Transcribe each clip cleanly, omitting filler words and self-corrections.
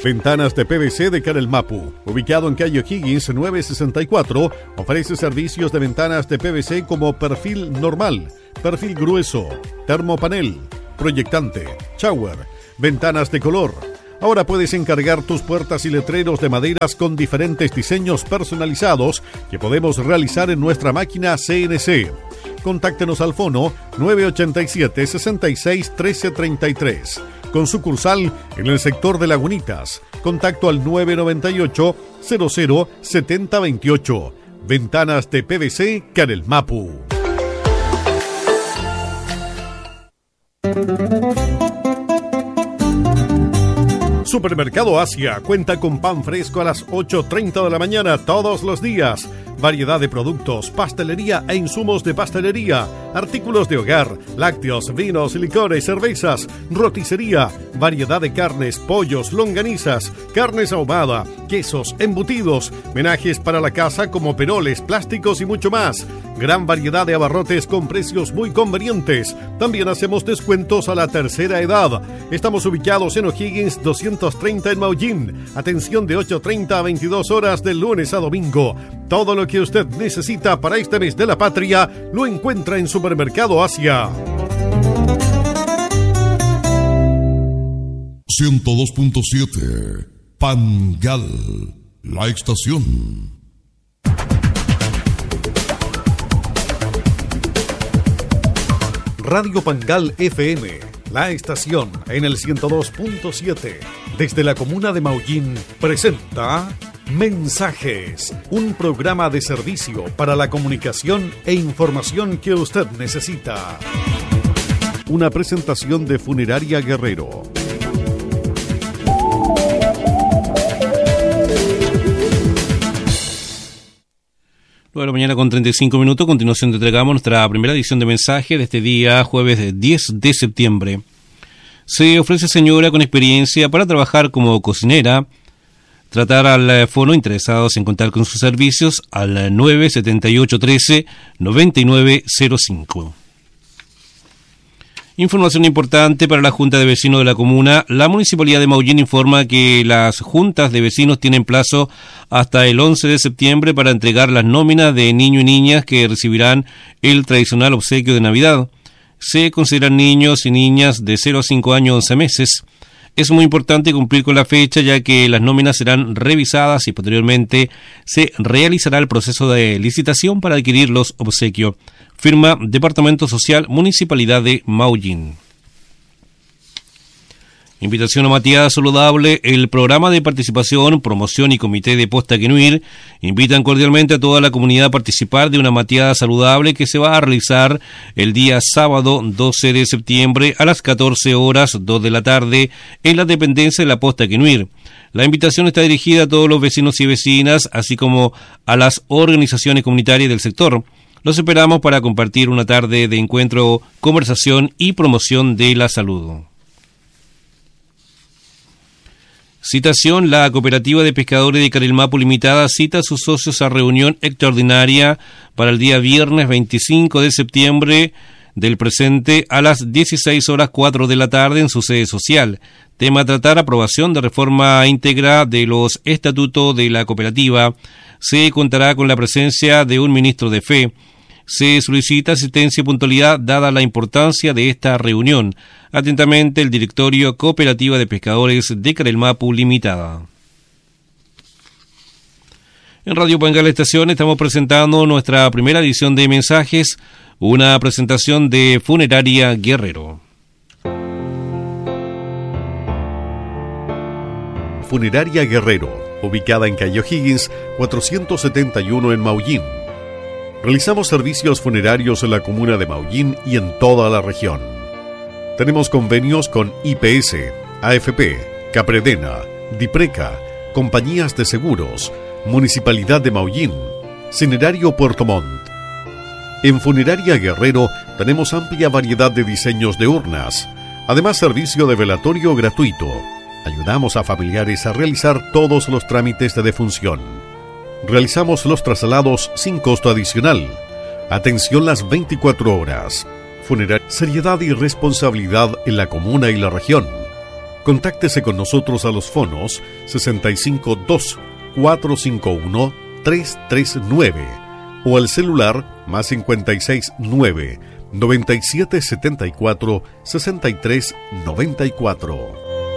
Ventanas de PVC de Carel Mapu, ubicado en calle O'Higgins 964, ofrece servicios de ventanas de PVC como perfil normal, perfil grueso, termopanel, proyectante, shower, ventanas de color. Ahora puedes encargar tus puertas y letreros de maderas con diferentes diseños personalizados que podemos realizar en nuestra máquina CNC. Contáctenos al fono 987 66 1333. Con sucursal en el sector de Lagunitas. Contacto al 998 00 7028. Ventanas de PVC Carel Mapu. Supermercado Asia cuenta con pan fresco a las 8:30 de la mañana todos los días. Variedad de productos, pastelería e insumos de pastelería, artículos de hogar, lácteos, vinos, licores, cervezas, roticería, variedad de carnes, pollos, longanizas, carnes ahumada, quesos, embutidos, menajes para la casa como peroles, plásticos y mucho más. Gran variedad de abarrotes con precios muy convenientes. También hacemos descuentos a la tercera edad. Estamos ubicados en O'Higgins 230 en Maullín. Atención de 8:30 a 22 horas de lunes a domingo. Todo lo que usted necesita para este mes de la patria lo encuentra en Supermercado Asia. 102.7 Pangal, la estación. Radio Pangal FM, la estación en el 102.7. Desde la comuna de Maullín presenta Mensajes, un programa de servicio para la comunicación e información que usted necesita. Una presentación de Funeraria Guerrero. Bueno, mañana con 35 minutos, a continuación te entregamos nuestra primera edición de mensaje de este día, jueves 10 de septiembre. Se ofrece señora con experiencia para trabajar como cocinera. Tratar al fono interesados en contar con sus servicios al 97813-9905. Información importante para la Junta de Vecinos de la Comuna. La Municipalidad de Maullín informa que las juntas de vecinos tienen plazo hasta el 11 de septiembre para entregar las nóminas de niños y niñas que recibirán el tradicional obsequio de Navidad. Se consideran niños y niñas de 0 a 5 años 11 meses. Es muy importante cumplir con la fecha, ya que las nóminas serán revisadas y posteriormente se realizará el proceso de licitación para adquirir los obsequios. Firma Departamento Social, Municipalidad de Maullín. Invitación a Mateada Saludable. El programa de participación, promoción y comité de Posta Quenuir invitan cordialmente a toda la comunidad a participar de una mateada saludable que se va a realizar el día sábado 12 de septiembre a las 14 horas 2 de la tarde en la dependencia de la Posta Quenuir. La invitación está dirigida a todos los vecinos y vecinas, así como a las organizaciones comunitarias del sector. Los esperamos para compartir una tarde de encuentro, conversación y promoción de la salud. Citación. La Cooperativa de Pescadores de Carel Mapu Limitada cita a sus socios a reunión extraordinaria para el día viernes 25 de septiembre del presente a las 16 horas 4 de la tarde en su sede social. Tema a tratar: aprobación de reforma íntegra de los estatutos de la cooperativa. Se contará con la presencia de un ministro de fe. Se solicita asistencia y puntualidad dada la importancia de esta reunión. Atentamente, el Directorio Cooperativa de Pescadores de Carel Mapu Limitada. En Radio Pangal Estación estamos presentando nuestra primera edición de mensajes, una presentación de Funeraria Guerrero. Funeraria Guerrero, ubicada en calle O'Higgins 471 en Maullín. Realizamos servicios funerarios en la comuna de Maullín y en toda la región. Tenemos convenios con IPS, AFP, Capredena, Dipreca, compañías de seguros, Municipalidad de Maullín, Cinerario Puerto Montt. En Funeraria Guerrero tenemos amplia variedad de diseños de urnas, además servicio de velatorio gratuito. Ayudamos a familiares a realizar todos los trámites de defunción. Realizamos los traslados sin costo adicional. Atención las 24 horas. Seriedad y responsabilidad en la comuna y la región. Contáctese con nosotros a los fonos 652-451-339 o al celular más 569-9774-6394.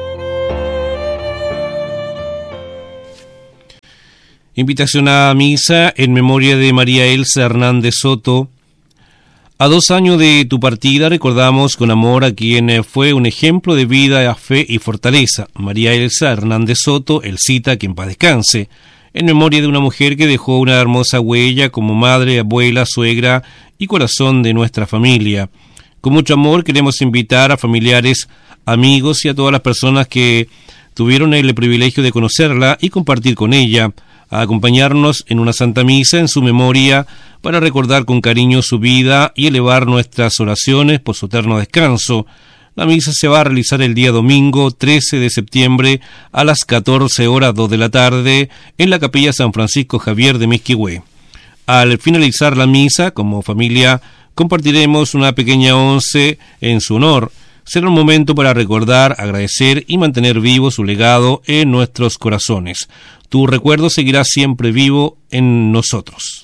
Invitación a misa en memoria de María Elsa Hernández Soto. A 2 años de tu partida recordamos con amor a quien fue un ejemplo de vida, fe y fortaleza, María Elsa Hernández Soto, Elcita, que en paz descanse, en memoria de una mujer que dejó una hermosa huella como madre, abuela, suegra y corazón de nuestra familia. Con mucho amor queremos invitar a familiares, amigos y a todas las personas que tuvieron el privilegio de conocerla y compartir con ella, a acompañarnos en una Santa Misa en su memoria para recordar con cariño su vida y elevar nuestras oraciones por su eterno descanso. La misa se va a realizar el día domingo 13 de septiembre a las 14:02 de la tarde en la Capilla San Francisco Javier de Misquihué. Al finalizar la misa, como familia, compartiremos una pequeña once en su honor. Será un momento para recordar, agradecer y mantener vivo su legado en nuestros corazones. Tu recuerdo seguirá siempre vivo en nosotros.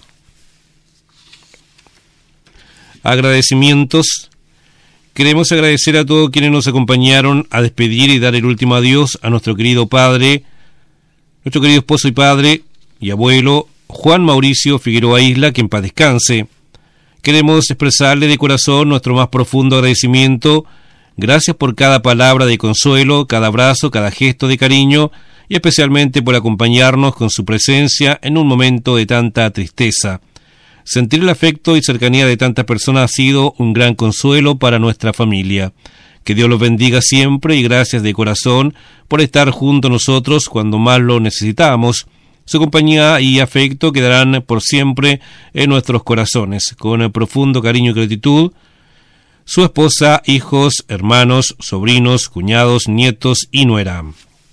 Agradecimientos. Queremos agradecer a todos quienes nos acompañaron a despedir y dar el último adiós a nuestro querido padre, nuestro querido esposo y padre y abuelo, Juan Mauricio Figueroa Isla, que en paz descanse. Queremos expresarle de corazón nuestro más profundo agradecimiento. Gracias por cada palabra de consuelo, cada abrazo, cada gesto de cariño y especialmente por acompañarnos con su presencia en un momento de tanta tristeza. Sentir el afecto y cercanía de tantas personas ha sido un gran consuelo para nuestra familia. Que Dios los bendiga siempre y gracias de corazón por estar junto a nosotros cuando más lo necesitamos. Su compañía y afecto quedarán por siempre en nuestros corazones. Con profundo cariño y gratitud, su esposa, hijos, hermanos, sobrinos, cuñados, nietos y nuera.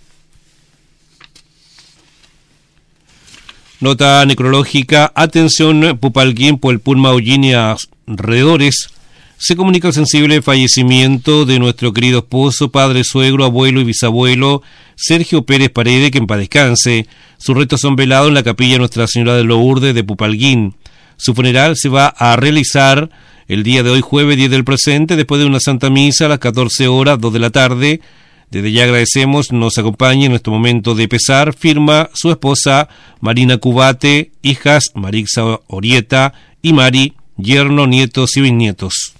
Nota necrológica. Atención, Pupalquín, Puelpún, Maullín y alrededores. Se comunica el sensible fallecimiento de nuestro querido esposo, padre, suegro, abuelo y bisabuelo, Sergio Pérez Paredes, que en paz descanse. Sus restos son velados en la capilla Nuestra Señora de Lourdes de Pupalquín. Su funeral se va a realizar el día de hoy, jueves 10 del presente, después de una Santa Misa a las 14:02 de la tarde. Desde ya agradecemos nos acompañe en nuestro momento de pesar. Firma su esposa Marina Cubate, hijas Marixa Orieta y Mari, yerno, nietos y bisnietos.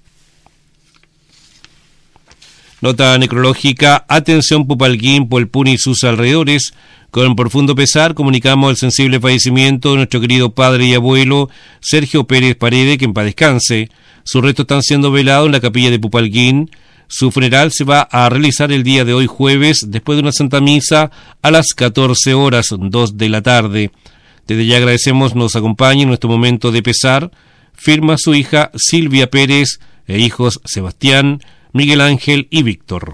Nota necrológica. Atención, Pupalquín, Puelpún y sus alrededores. Con profundo pesar comunicamos el sensible fallecimiento de nuestro querido padre y abuelo Sergio Pérez Paredes, que en paz descanse. Sus restos están siendo velados en la capilla de Pupalquín. Su funeral se va a realizar el día de hoy, jueves, después de una Santa Misa a las 14:02 de la tarde. Desde ya agradecemos nos acompañe en nuestro momento de pesar. Firma su hija Silvia Pérez e hijos Sebastián, Miguel Ángel y Víctor.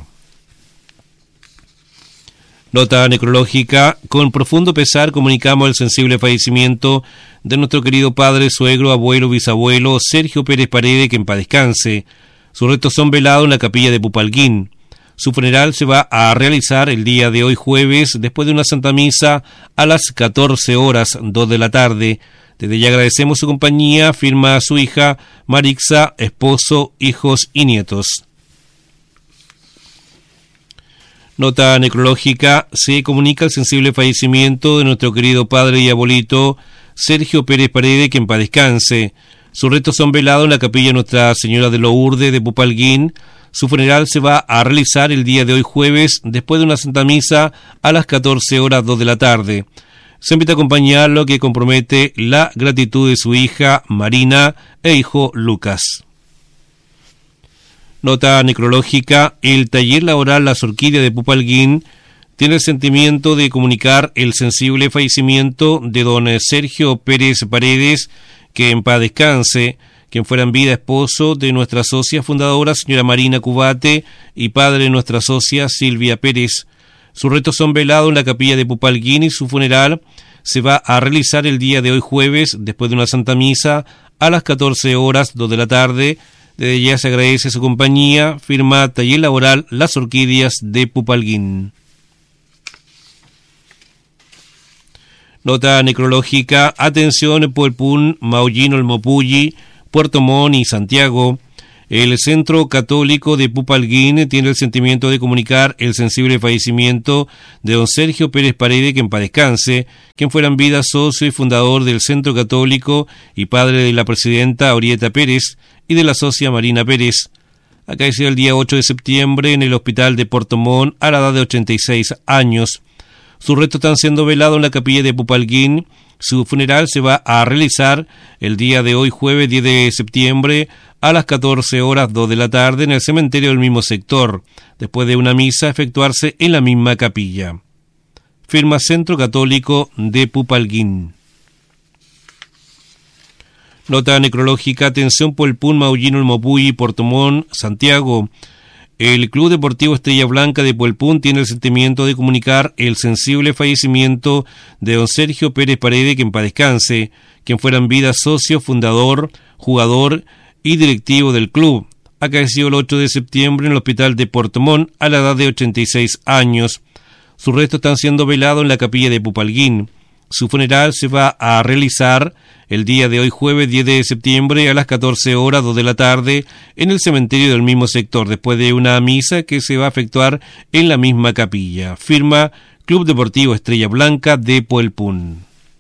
Nota necrológica. Con profundo pesar comunicamos el sensible fallecimiento de nuestro querido padre, suegro, abuelo, bisabuelo Sergio Pérez Paredes, que en paz descanse. Sus restos son velados en la capilla de Pupalquín. Su funeral se va a realizar el día de hoy, jueves, después de una Santa Misa a las 14:02 de la tarde. Desde ya agradecemos su compañía. Firma su hija Marixa, esposo, hijos y nietos. Nota necrológica. Se comunica el sensible fallecimiento de nuestro querido padre y abuelito Sergio Pérez Paredes, que en paz descanse. Sus restos son velados en la capilla Nuestra Señora de Lourdes de Pupalquín. Su funeral se va a realizar el día de hoy, jueves, después de una Santa Misa a las 14:02 de la tarde. Se invita a acompañarlo, que compromete la gratitud de su hija Marina e hijo Lucas. Nota necrológica. El taller laboral Las Orquídeas de Pupalquín tiene el sentimiento de comunicar el sensible fallecimiento de don Sergio Pérez Paredes, que en paz descanse, quien fuera en vida esposo de nuestra socia fundadora, señora Marina Cubate, y padre de nuestra socia, Silvia Pérez. Sus restos son velados en la capilla de Pupalquín y su funeral se va a realizar el día de hoy, jueves, después de una Santa Misa, a las 14:02 de la tarde. Desde ya se agradece su compañía, firma Taller Laboral Las Orquídeas de Pupalguín. Nota necrológica, atención Puelpún, Maullín, Olmopulli, Puerto Montt y Santiago. El Centro Católico de Pupalguín tiene el sentimiento de comunicar el sensible fallecimiento de don Sergio Pérez Paredes, que en paz descanse, quien fuera en vida socio y fundador del Centro Católico y padre de la presidenta Orieta Pérez y de la socia Marina Pérez. Acaeció el día 8 de septiembre en el hospital de Puerto Montt a la edad de 86 años. Sus restos están siendo velados en la capilla de Pupalguín. Su funeral se va a realizar el día de hoy, jueves 10 de septiembre, a las 14:02 de la tarde en el cementerio del mismo sector, después de una misa efectuarse en la misma capilla. Firma Centro Católico de Pupalguín. Nota necrológica, atención Puelpún, Maullín, Olmopulli, Puerto Montt, Santiago. El Club Deportivo Estrella Blanca de Puelpún tiene el sentimiento de comunicar el sensible fallecimiento de don Sergio Pérez Paredes, que en paz descanse, quien fuera en vida socio, fundador, jugador y directivo del club. Acaeció el 8 de septiembre en el hospital de Puerto Montt a la edad de 86 años. Sus restos están siendo velados en la capilla de Pupalguín. Su funeral se va a realizar el día de hoy, jueves 10 de septiembre, a las 14:02 de la tarde, en el cementerio del mismo sector, después de una misa que se va a efectuar en la misma capilla. Firma Club Deportivo Estrella Blanca de Puelpún.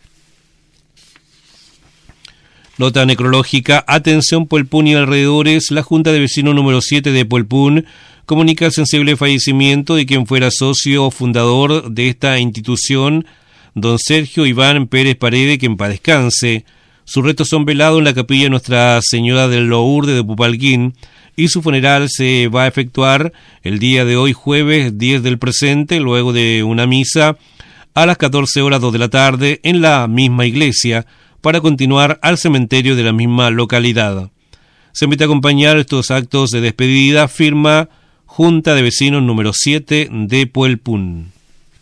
Nota necrológica, atención Puelpún y alrededores, la Junta de Vecinos número 7 de Puelpún comunica el sensible fallecimiento de quien fuera socio o fundador de esta institución, don Sergio Iván Pérez Paredes, que en paz descanse. Sus restos son velados en la capilla Nuestra Señora del Lourdes de Pupalguín y su funeral se va a efectuar el día de hoy, jueves 10 del presente, luego de una misa a las 14:02 de la tarde en la misma iglesia, para continuar al cementerio de la misma localidad. Se invita a acompañar estos actos de despedida, firma Junta de Vecinos número 7 de Puelpún.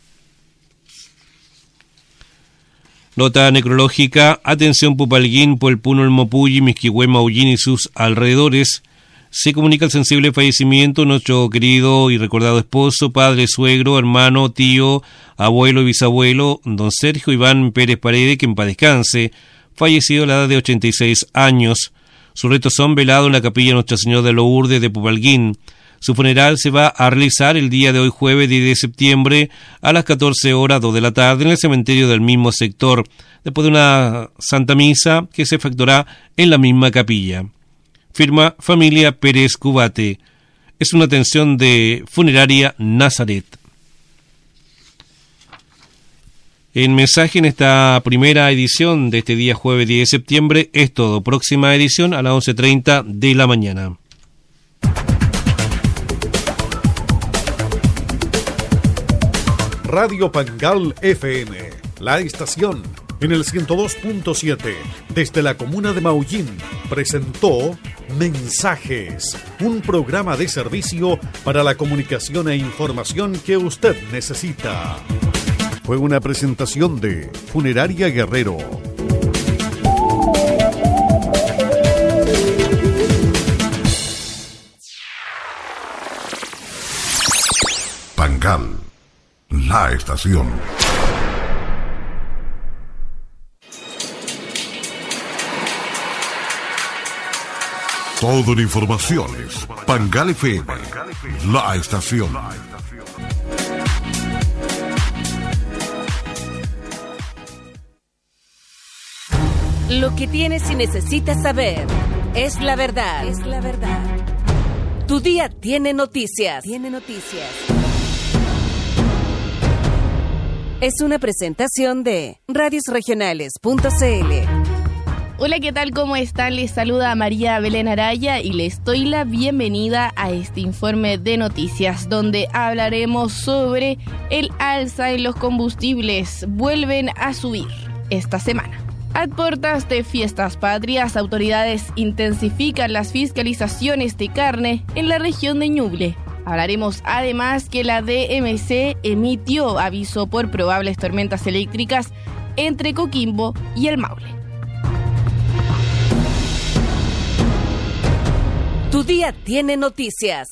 Nota necrológica, atención Pupalguín, Puelpún, Olmopulli, Misquihué, Maullín y sus alrededores. Se comunica el sensible fallecimiento de nuestro querido y recordado esposo, padre, suegro, hermano, tío, abuelo y bisabuelo, don Sergio Iván Pérez Paredes, que en paz descanse, fallecido a la edad de 86 años. Sus restos son velados en la capilla Nuestra Señora de Lourdes de Pupalguín. Su funeral se va a realizar el día de hoy, jueves 10 de septiembre, a las 14:02 de la tarde en el cementerio del mismo sector, después de una santa misa que se efectuará en la misma capilla. Firma Familia Pérez Cubate. Es una atención de Funeraria Nazaret. En mensaje en esta primera edición de este día jueves 10 de septiembre es todo. Próxima edición a las 11:30 de la mañana. Radio Pangal FM, la estación en el 102.7 desde la comuna de Maullín presentó Mensajes, un programa de servicio para la comunicación e información que usted necesita. Fue una presentación de Funeraria Guerrero. Pangal, la estación. Toda la información es Pangal FM, la estación. Lo que tienes y necesitas saber es la verdad. Es la verdad. Tu día tiene noticias. Es una presentación de radiosregionales.cl. Hola, ¿qué tal? ¿Cómo están? Les saluda María Belén Araya y les doy la bienvenida a este informe de noticias donde hablaremos sobre el alza en los combustibles. Vuelven a subir esta semana. A puertas de fiestas patrias, autoridades intensifican las fiscalizaciones de carne en la región de Ñuble. Hablaremos además que la DMC emitió aviso por probables tormentas eléctricas entre Coquimbo y el Maule. Tu día tiene noticias.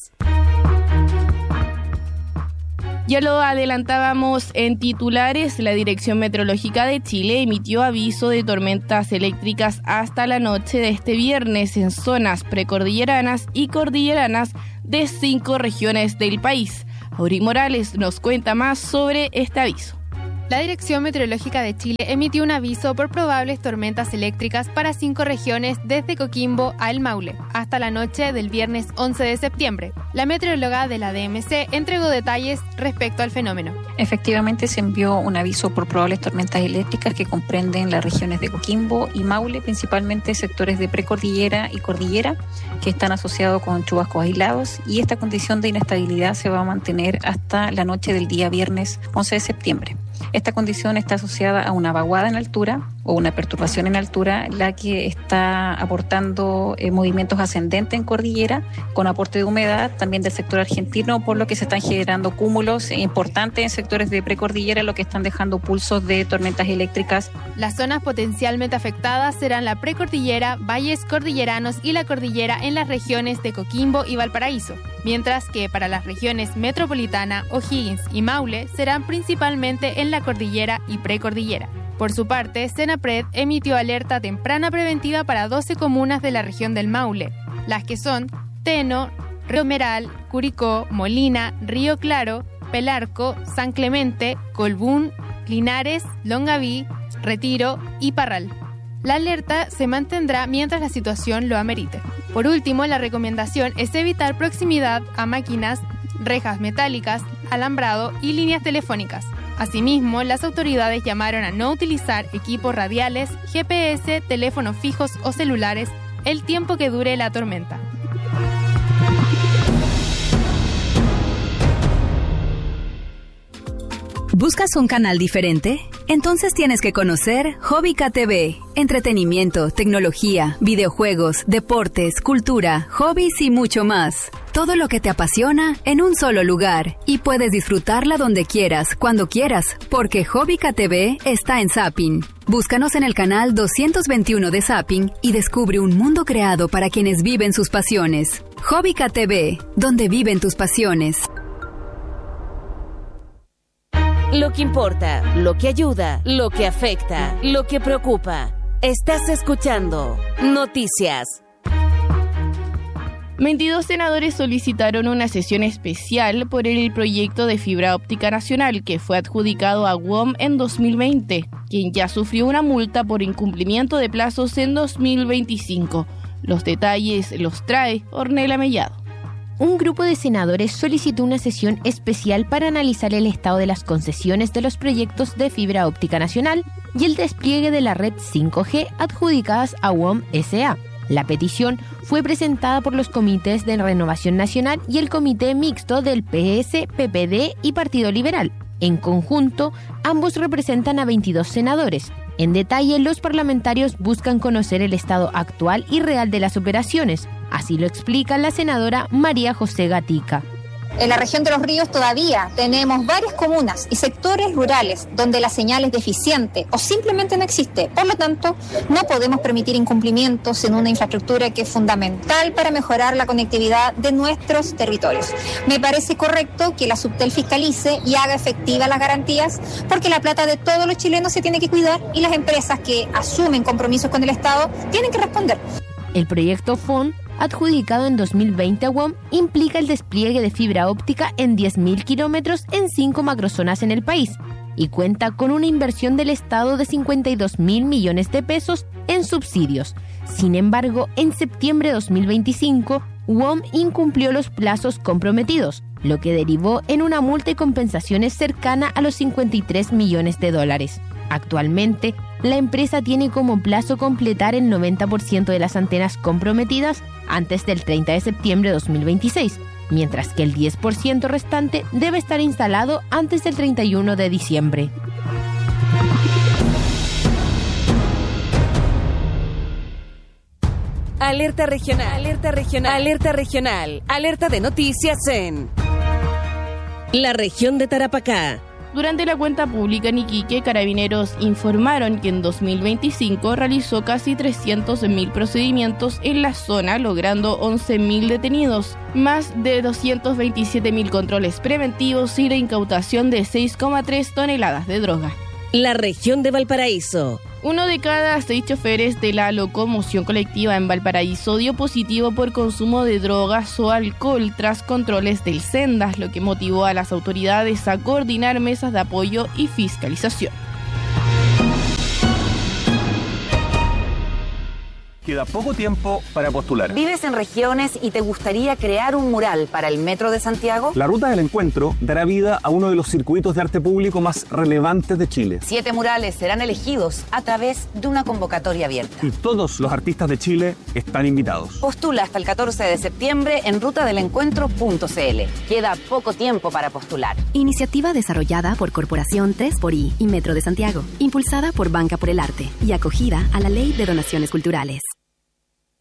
Ya lo adelantábamos en titulares, la Dirección Meteorológica de Chile emitió aviso de tormentas eléctricas hasta la noche de este viernes en zonas precordilleranas y cordilleranas de 5 regiones del país. Auri Morales nos cuenta más sobre este aviso. La Dirección Meteorológica de Chile emitió un aviso por probables tormentas eléctricas para 5 regiones desde Coquimbo a El Maule, hasta la noche del viernes 11 de septiembre. La meteoróloga de la DMC entregó detalles respecto al fenómeno. Efectivamente, se envió un aviso por probables tormentas eléctricas que comprenden las regiones de Coquimbo y Maule, principalmente sectores de precordillera y cordillera, que están asociados con chubascos aislados, y esta condición de inestabilidad se va a mantener hasta la noche del día viernes 11 de septiembre. Esta condición está asociada a una vaguada en altura o una perturbación en altura, la que está aportando movimientos ascendentes en cordillera, con aporte de humedad también del sector argentino, por lo que se están generando cúmulos importantes en sectores de precordillera, lo que están dejando pulsos de tormentas eléctricas. Las zonas potencialmente afectadas serán la precordillera, valles cordilleranos y la cordillera en las regiones de Coquimbo y Valparaíso, mientras que para las regiones metropolitana, O'Higgins y Maule serán principalmente en la cordillera y precordillera. Por su parte, Senapred emitió alerta temprana preventiva para 12 comunas de la región del Maule, las que son Teno, Río Meral, Curicó, Molina, Río Claro, Pelarco, San Clemente, Colbún, Linares, Longaví, Retiro y Parral. La alerta se mantendrá mientras la situación lo amerite. Por último, la recomendación es evitar proximidad a máquinas, rejas metálicas, alambrado y líneas telefónicas. Asimismo, las autoridades llamaron a no utilizar equipos radiales, GPS, teléfonos fijos o celulares el tiempo que dure la tormenta. ¿Buscas un canal diferente? Entonces tienes que conocer Hobbica TV. Entretenimiento, tecnología, videojuegos, deportes, cultura, hobbies y mucho más. Todo lo que te apasiona en un solo lugar. Y puedes disfrutarla donde quieras, cuando quieras, porque Hobbica TV está en Zapping. Búscanos en el canal 221 de Zapping y descubre un mundo creado para quienes viven sus pasiones. Hobbica TV, donde viven tus pasiones. Lo que importa, lo que ayuda, lo que afecta, lo que preocupa. Estás escuchando Noticias. 22 senadores solicitaron una sesión especial por el proyecto de fibra óptica nacional que fue adjudicado a WOM en 2020, quien ya sufrió una multa por incumplimiento de plazos en 2025. Los detalles los trae Ornella Mellado. Un grupo de senadores solicitó una sesión especial para analizar el estado de las concesiones de los proyectos de fibra óptica nacional y el despliegue de la red 5G adjudicadas a WOM S.A. La petición fue presentada por los comités de Renovación Nacional y el Comité Mixto del PS, PPD y Partido Liberal. En conjunto, ambos representan a 22 senadores. En detalle, los parlamentarios buscan conocer el estado actual y real de las operaciones. Así lo explica la senadora María José Gatica. En la región de los ríos todavía tenemos varias comunas y sectores rurales donde la señal es deficiente o simplemente no existe. Por lo tanto, no podemos permitir incumplimientos en una infraestructura que es fundamental para mejorar la conectividad de nuestros territorios. Me parece correcto que la Subtel fiscalice y haga efectivas las garantías, porque la plata de todos los chilenos se tiene que cuidar y las empresas que asumen compromisos con el Estado tienen que responder. El proyecto FON, adjudicado en 2020 a WOM, implica el despliegue de fibra óptica en 10.000 kilómetros en 5 macrozonas en el país y cuenta con una inversión del Estado de 52.000 millones de pesos en subsidios. Sin embargo, en septiembre de 2025, WOM incumplió los plazos comprometidos, lo que derivó en una multa y compensaciones cercana a los 53 millones de dólares. Actualmente, la empresa tiene como plazo completar el 90% de las antenas comprometidas antes del 30 de septiembre de 2026, mientras que el 10% restante debe estar instalado antes del 31 de diciembre. Alerta regional, alerta regional, alerta regional, alerta de noticias en la región de Tarapacá. Durante la cuenta pública en Iquique, Carabineros informaron que en 2025 realizó casi 300.000 procedimientos en la zona, logrando 11.000 detenidos, más de 227.000 controles preventivos y la incautación de 6,3 toneladas de droga. La región de Valparaíso. 1 de cada 6 choferes de la locomoción colectiva en Valparaíso dio positivo por consumo de drogas o alcohol tras controles del Sendas, lo que motivó a las autoridades a coordinar mesas de apoyo y fiscalización. Queda poco tiempo para postular. ¿Vives en regiones y te gustaría crear un mural para el Metro de Santiago? La Ruta del Encuentro dará vida a uno de los circuitos de arte público más relevantes de Chile. 7 murales serán elegidos a través de una convocatoria abierta. Y todos los artistas de Chile están invitados. Postula hasta el 14 de septiembre en rutadelencuentro.cl. Queda poco tiempo para postular. Iniciativa desarrollada por Corporación 3xI y Metro de Santiago, impulsada por Banca por el Arte y acogida a la Ley de Donaciones Culturales.